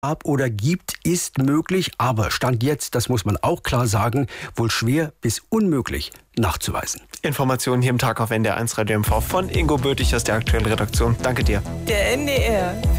gab oder gibt, ist möglich, aber Stand jetzt, das muss man auch klar sagen, wohl schwer bis unmöglich nachzuweisen. Informationen hier im Tag auf NDR1 Radio MV von Ingo Böthig aus der aktuellen Redaktion. Danke dir. Der NDR